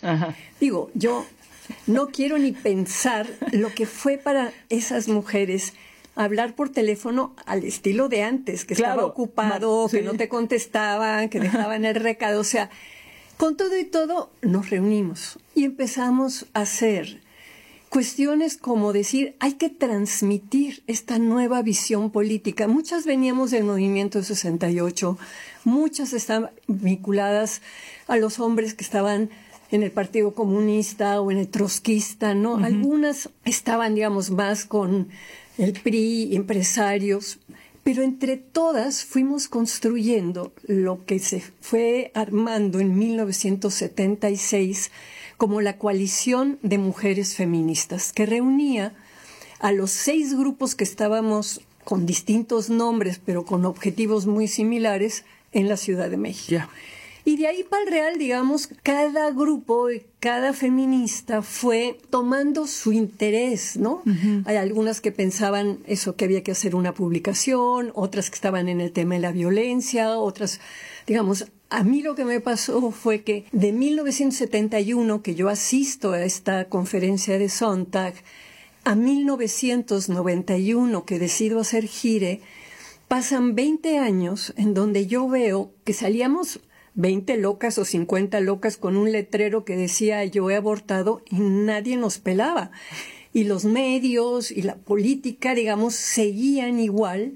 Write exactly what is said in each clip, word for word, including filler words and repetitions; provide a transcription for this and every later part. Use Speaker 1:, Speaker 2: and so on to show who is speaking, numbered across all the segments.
Speaker 1: Ajá.
Speaker 2: Digo, yo no quiero ni pensar lo que fue para esas mujeres hablar por teléfono al estilo de antes, que
Speaker 1: claro,
Speaker 2: estaba ocupado, sí. que no te contestaban, que dejaban el recado. O sea, con todo y todo nos reunimos y empezamos a hacer cuestiones como decir, hay que transmitir esta nueva visión política. Muchas veníamos del movimiento de sesenta y ocho, muchas estaban vinculadas a los hombres que estaban en el Partido Comunista o en el trotskista, ¿no? Uh-huh. Algunas estaban, digamos, más con el P R I, empresarios, pero entre todas fuimos construyendo lo que se fue armando en mil novecientos setenta y seis como la Coalición de Mujeres Feministas, que reunía a los seis grupos que estábamos con distintos nombres, pero con objetivos muy similares en la Ciudad de México.
Speaker 1: Yeah.
Speaker 2: Y de ahí para el Real, digamos, cada grupo, cada feminista fue tomando su interés, ¿no? Uh-huh. Hay algunas que pensaban eso, que había que hacer una publicación, otras que estaban en el tema de la violencia, otras, digamos, a mí lo que me pasó fue que de mil novecientos setenta y uno, que yo asisto a esta conferencia de Sontag, a mil novecientos noventa y uno, que decido hacer gire, pasan veinte años en donde yo veo que salíamos veinte locas o cincuenta locas con un letrero que decía yo he abortado y nadie nos pelaba. Y los medios y la política, digamos, seguían igual.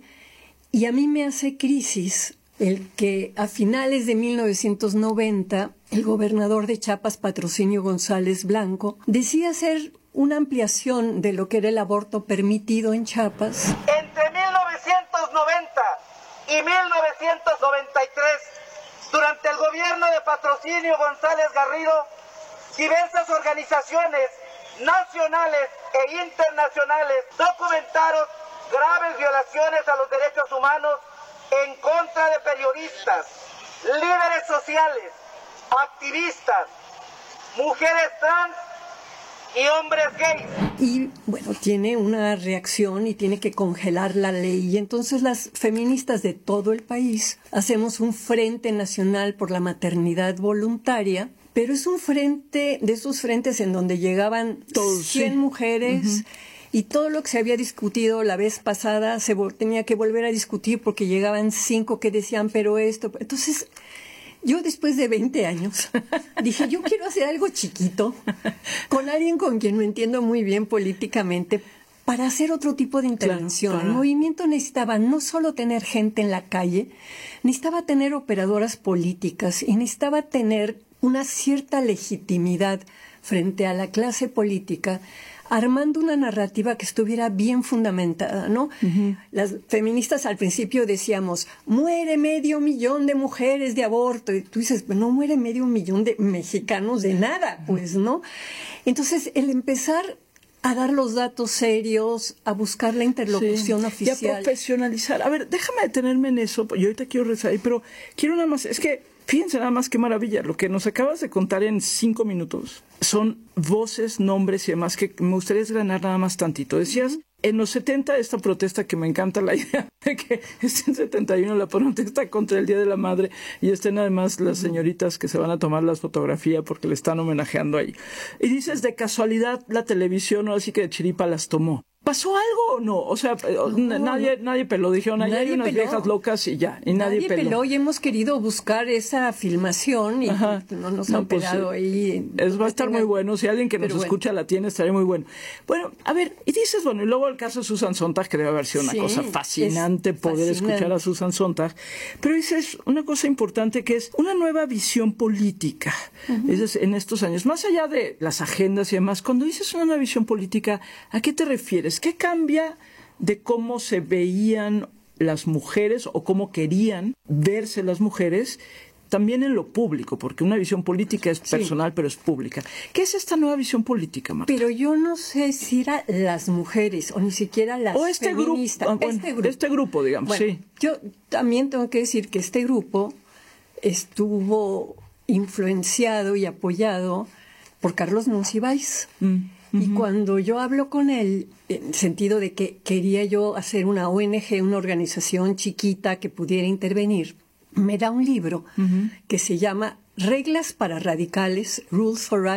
Speaker 2: Y a mí me hace crisis el que a finales de mil novecientos noventa el gobernador de Chiapas, Patrocinio González Blanco, decide hacer una ampliación de lo que era el aborto permitido en Chiapas.
Speaker 3: Entre mil novecientos noventa y mil novecientos noventa y tres, durante el gobierno de Patrocinio González Garrido, diversas organizaciones nacionales e internacionales documentaron graves violaciones a los derechos humanos en contra de periodistas, líderes sociales, activistas, mujeres trans y hombres gays.
Speaker 2: Y bueno, tiene una reacción y tiene que congelar la ley. Y entonces las feministas de todo el país hacemos un frente nacional por la maternidad voluntaria, pero es un frente de esos frentes en donde llegaban Todos, cien sí. mujeres. Uh-huh. Y todo lo que se había discutido la vez pasada se tenía que volver a discutir porque llegaban cinco que decían, pero esto... Entonces, yo después de veinte años dije, yo quiero hacer algo chiquito con alguien con quien me entiendo muy bien políticamente para hacer otro tipo de intervención. Claro, claro. El movimiento necesitaba no solo tener gente en la calle, necesitaba tener operadoras políticas y necesitaba tener una cierta legitimidad frente a la clase política, armando una narrativa que estuviera bien fundamentada, ¿no? Uh-huh. Las feministas al principio decíamos, muere medio millón de mujeres de aborto. Y tú dices, no muere medio millón de mexicanos de nada, pues, ¿no? Entonces, el empezar a dar los datos serios, a buscar la interlocución sí, oficial.
Speaker 1: Y a profesionalizar. A ver, déjame detenerme en eso. Yo ahorita quiero rezar, pero quiero nada más, es que fíjense nada más qué maravilla, lo que nos acabas de contar en cinco minutos son voces, nombres y demás que me gustaría desgranar nada más tantito. Decías, uh-huh. en los setenta, esta protesta que me encanta la idea de que es en setenta y uno la protesta contra el Día de la Madre y estén además las señoritas que se van a tomar las fotografías porque le están homenajeando ahí. Y dices, de casualidad la televisión, o así que de chiripa las tomó. ¿Pasó algo o no? O sea, no, nadie no. nadie peló. Dijeron, ahí hay unas peló. viejas locas y ya. Y nadie,
Speaker 2: nadie peló. peló. Y hemos querido buscar esa filmación y Ajá. no nos no, han pues pelado sí. ahí.
Speaker 1: Es, va a estar tengan... muy bueno. Si alguien que nos Pero escucha bueno. la tiene, estaría muy bueno. Bueno, a ver, y dices, bueno, y luego el caso de Susan Sontag, que debe haber sido una sí, cosa fascinante poder fascinante. escuchar a Susan Sontag. Pero dices una cosa importante que es una nueva visión política. Uh-huh. Es en estos años, más allá de las agendas y demás, cuando dices una nueva visión política, ¿a qué te refieres? ¿Qué cambia de cómo se veían las mujeres o cómo querían verse las mujeres también en lo público? Porque una visión política es personal, sí. pero es pública. ¿Qué es esta nueva visión política, Marta?
Speaker 2: Pero yo no sé si era las mujeres o ni siquiera las
Speaker 1: o este
Speaker 2: feministas.
Speaker 1: Grupo, bueno, este grupo, este grupo digamos,
Speaker 2: bueno,
Speaker 1: sí.
Speaker 2: Yo también tengo que decir que este grupo estuvo influenciado y apoyado por Carlos Monsiváis. Mm. Y uh-huh. cuando yo hablo con él, en el sentido de que quería yo hacer una O N G, una organización chiquita que pudiera intervenir, me da un libro uh-huh. que se llama Reglas para Radicales, Rules for